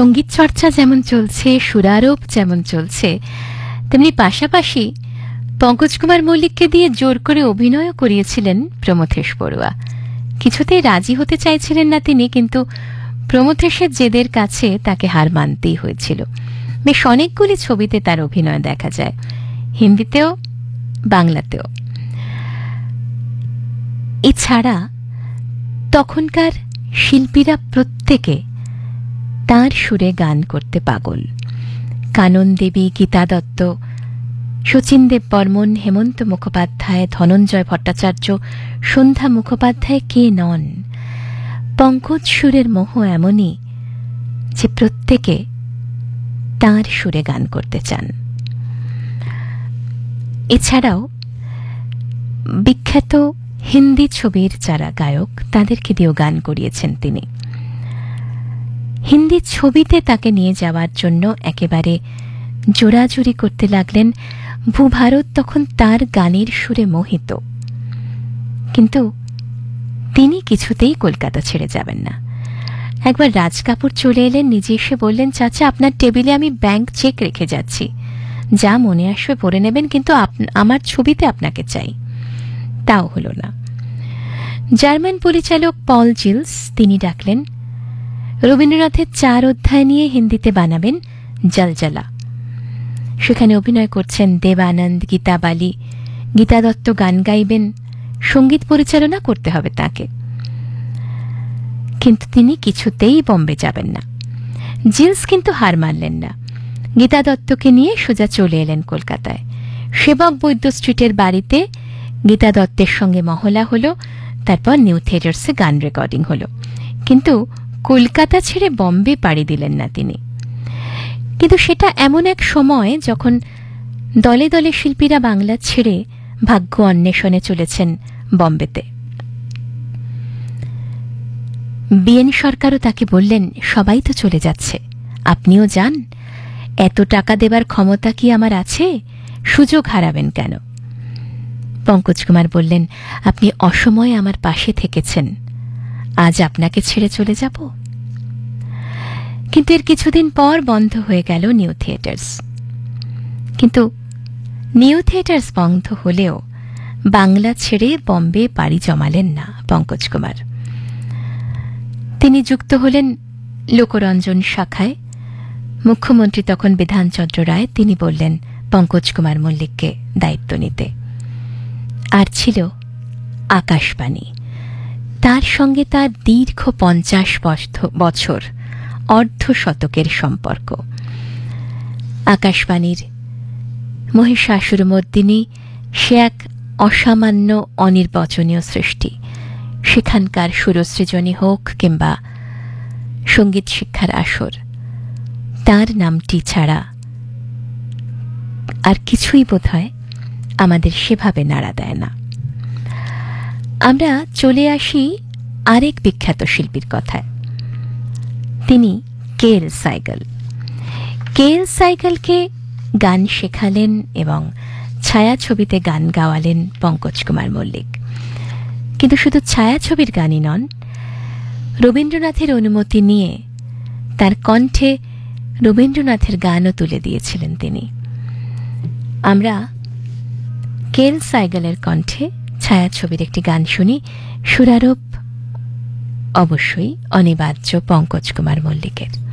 সঙ্গীত চর্চা যেমন চলছে, সুরারোপ যেমন চলছে, তেমনি পাশাপাশি পঙ্কজ কুমার মল্লিককে দিয়ে জোর করে অভিনয়ও করিয়েছিলেন প্রমথেশ বড়ুয়া। কিছুতেই রাজি হতে চাইছিলেন না তিনি, কিন্তু প্রমথেশের জেদের কাছে তাকে হার মানতেই হয়েছিল। বেশ অনেকগুলি ছবিতে তার অভিনয় দেখা যায়, হিন্দিতেও বাংলাতেও। এছাড়া তখনকার শিল্পীরা প্রত্যেকে তাঁর সুরে গান করতে পাগল। কানন দেবী, গীতা দত্ত, শচীন দেব বর্মন, হেমন্ত মুখোপাধ্যায়, ধনঞ্জয় ভট্টাচার্য, সন্ধ্যা মুখোপাধ্যায় কে নন? পঙ্কজ সুরের মোহ এমনই যে প্রত্যেকে তাঁর সুরে গান করতে চান। এছাড়াও বিখ্যাত হিন্দি ছবির যারা গায়ক তাদেরকে দিয়েও গান করিয়েছেন তিনি। হিন্দি ছবিতে তাকে নিয়ে যাওয়ার জন্য একেবারে জোরাজুরি করতে লাগলেন। ভূভারত তখন তার গানের সুরে মোহিত, কিন্তু তিনি কিছুতেই কলকাতা ছেড়ে যাবেন না। একবার রাজ কাপুর চলে এলেন, নিজে এসে বললেন, চাচা আপনার টেবিলে আমি ব্যাংক চেক রেখে যাচ্ছি, যা মনে আসবে পড়ে নেবেন, কিন্তু আমার ছবিতে আপনাকে চাই। তাও হলো না। জার্মান পরিচালক পল জিলস তিনি ডাকলেন, রবীন্দ্রনাথের 4 অধ্যায় নিয়ে হিন্দিতে বানাবেন জলজলা। সেখানে অভিনয় করছেন দেব আনন্দ, গীতা বালি, গীতা দত্ত গান গাইবেন, সঙ্গীত পরিচালনা করতে হবে তাকে। কিন্তু তিনি কিছুতেই বম্বে যাবেন না। জিলস কিন্তু হার মানলেন না। গীতা দত্তকে নিয়ে সোজা চলে এলেন কলকাতায়। সেবক বৈদ্য স্ট্রিটের বাড়িতে গীতা দত্তের সঙ্গে মহলা হলো, তারপর নিউ থিয়েটার্সে গান রেকর্ডিং হলো। কিন্তু কলকাতা ছেড়ে বম্বে পাড়ি দিলেন না তিনি। কিন্তু সেটা এমন এক সময় যখন দলে দলে শিল্পীরা বাংলা ছেড়ে ভাগ্য অন্বেষণে চলেছেন বম্বেতে। বিএন সরকারও তাকে বললেন, সবাই তো চলে যাচ্ছে, আপনিও যান, এত টাকা দেবার ক্ষমতা কি আমার আছে? সুযোগ হারাবেন কেন? পঙ্কজ কুমার বললেন, আপনি অসময়ে আমার পাশে থেকেছেন, আজ আপনাকে ছেড়ে চলে যাব? কিন্তু এর কিছুদিন পর বন্ধ হয়ে গেল নিউ থিয়েটার্স। কিন্তু নিউ থিয়েটার্স বন্ধ হলেও বাংলা ছেড়ে বম্বে পাড়ি জমালেন না পঙ্কজ কুমার। তিনি যুক্ত হলেন লোকরঞ্জন শাখায়। মুখ্যমন্ত্রী তখন বিধানচন্দ্র রায়, তিনি বললেন পঙ্কজ কুমার মল্লিককে দায়িত্ব নিতে। আর ছিল আকাশবাণী, তার সঙ্গে তার দীর্ঘ 50 বছর, অর্ধশতকের সম্পর্ক। আকাশবাণীর মহিষাসুরমর্দিনী সে এক অসামান্য অনির্বচনীয় সৃষ্টি। সেখানকার সুরসৃজনী হোক কিংবা সঙ্গীত শিক্ষার আসর, তার নামটি ছাড়া আর কিছুই বোধহয় আমাদের সেভাবে নাড়া দেয় না। আমরা চলে আসি আরেক বিখ্যাত শিল্পীর কথায়। তিনি কে.এল. সাইগল। কে.এল. সাইগলকে গান শেখালেন এবং ছায়াছবিতে গান গাওয়ালেন পঙ্কজ কুমার মল্লিক। কিন্তু শুধু ছায়াছবির গানই নন, রবীন্দ্রনাথের অনুমতি নিয়ে তার কণ্ঠে রবীন্দ্রনাথের গানও তুলে দিয়েছিলেন তিনি। আমরা কে.এল. সাইগলের কণ্ঠে ছায়াছবির একটি গান শুনি, সুরারোপ অবশ্যই অনিবার্য পঙ্কজ কুমার মল্লিকের।